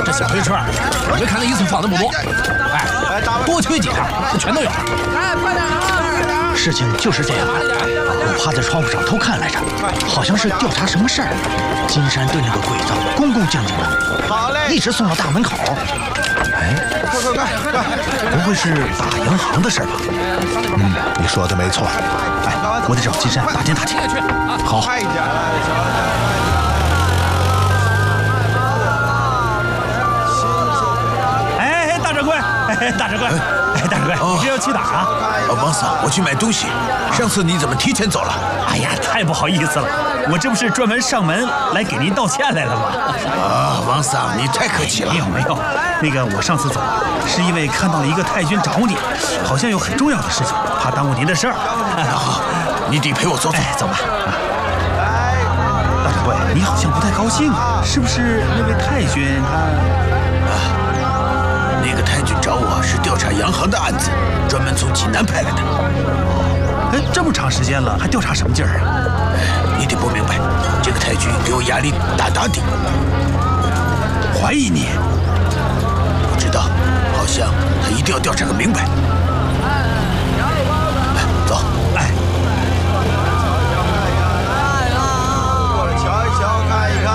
这小推车，我没看那一次放那么多，哎，多取几条，这全都有。 哎，快点啊！ 事情就是这样的，我趴在窗户上偷看来着，好像是调查什么事儿。金山对那个鬼子恭恭敬敬的， 好嘞， 一直送到大门口。 哎，快！ 不会是打洋行的事吧？ 你说的没错。 哎，我得找金山打听打听。好。 快一点！ 哎，大掌柜，大掌柜，大掌柜，你这要去哪儿啊？ 王嫂，我去买东西。上次你怎么提前走了？ 哎呀，太不好意思了，我这不是专门上门来给您道歉来了吗？ 啊，王嫂，你太客气了。 没有，那个我上次走是因为看到了一个太君找你，好像有很重要的事情，怕耽误您的事儿。 好，你得陪我走走。 哎，走吧。大掌柜，你好像不太高兴啊，是不是那位太君他？ 那个太君找我是调查洋行的案子，专门从济南派来的。 哎，这么长时间了，还调查什么劲儿啊？ 你得不明白，这个太君给我压力大大的， 怀疑你。 不知道，好像他一定要调查个明白。来，走。 哎， 过来瞧一瞧，看一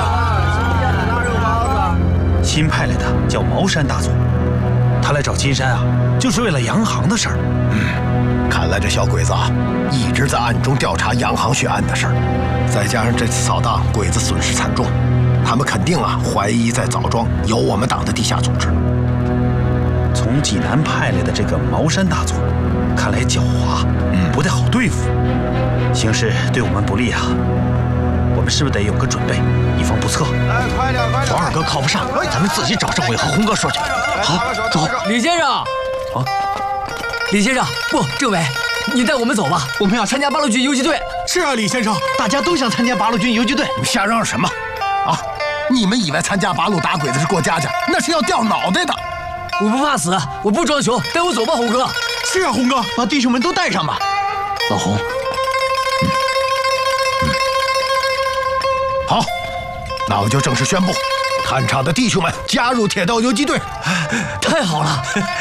看。 新派来的叫茅山大佐，他来找金山啊，就是为了洋行的事儿。 看来这小鬼子啊，一直在暗中调查洋行血案的事儿，再加上这次扫荡，鬼子损失惨重，他们肯定啊怀疑在枣庄有我们党的地下组织。 从济南派来的这个茅山大佐，看来狡猾，不太好对付，形势对我们不利啊。我们是不是得有个准备，以防不测？ 哎，快点！ 黄二哥靠不上，咱们自己找政委和洪哥说去。好，走。 李先生，李先生，不，政委，你带我们走吧，我们要参加八路军游击队。 是啊，李先生，大家都想参加八路军游击队。 你们瞎嚷嚷什么？啊！你们以为参加八路打鬼子是过家家？那是要掉脑袋的。 我不怕死，我不装穷，带我走吧，洪哥。 是啊，洪哥，把弟兄们都带上吧。 老洪，好，那我就正式宣布，探场的弟兄们加入铁道游击队。 太好了！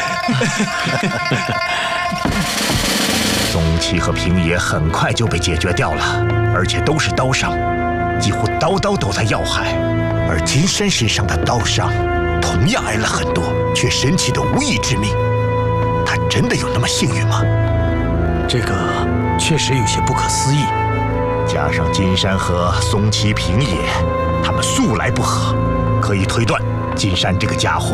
松崎和平野很快就被解决掉了，而且都是刀伤，几乎刀刀都在要害。而金山身上的刀伤同样挨了很多，却神奇的无一致命。他真的有那么幸运吗？ 这个确实有些不可思议。 加上金山和松崎平野，他们素来不和，可以推断金山这个家伙